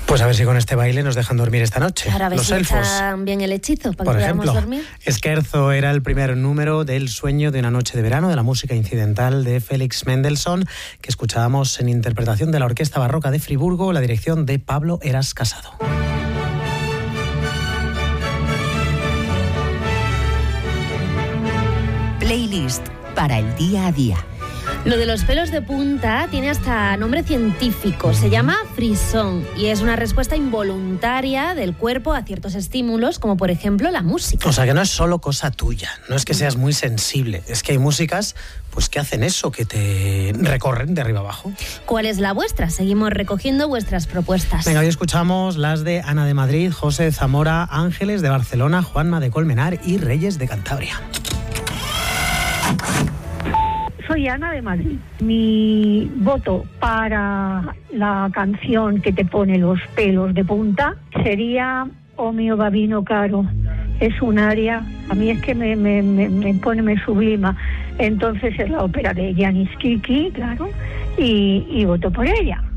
Pues a ver si con este baile nos dejan dormir esta noche. Ahora a ver los si elfos. echan bien el hechizo para Por que ejemplo, podamos dormir. Scherzo era el primer número del Sueño de una noche de verano, de la música incidental de Félix Mendelssohn, que escuchábamos en interpretación de la Orquesta Barroca de Friburgo, la dirección de Pablo Heras Casado. Playlist para el día a día. Lo de los pelos de punta tiene hasta nombre científico, se llama frisón y es una respuesta involuntaria del cuerpo a ciertos estímulos, como por ejemplo la música. O sea que no es solo cosa tuya, no es que seas muy sensible, es que hay músicas pues que hacen eso, que te recorren de arriba abajo. ¿Cuál es la vuestra? Seguimos recogiendo vuestras propuestas. Venga, hoy escuchamos las de Ana de Madrid, José de Zamora, Ángeles de Barcelona, Juanma de Colmenar y Reyes de Cantabria. Soy Ana de Madrid. Mi voto para la canción que te pone los pelos de punta sería O mio babino caro. Es un aria, a mí es que me pone, me sublima. Entonces es la ópera de Janis Kiki, claro, y voto por ella.